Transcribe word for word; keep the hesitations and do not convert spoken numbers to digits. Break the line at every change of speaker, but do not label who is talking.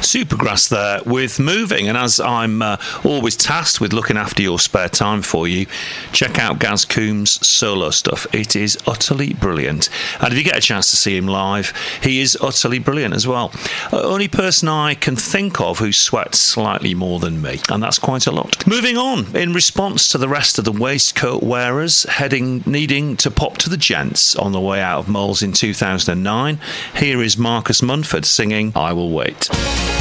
Supergrass there with Moving, and as I'm uh, always tasked with looking after your spare time for you, check out Gaz Coombs' solo stuff. It is utterly brilliant, and if you get a chance to see him live, he is utterly brilliant as well. Uh, only person I can think of who sweats slightly more than me, and that's quite a lot. Moving on, in response to the rest of the waistcoat wearers heading needing to pop to the gents on the way out of Moles in two thousand nine, here is Marcus Munford singing I Will Wait.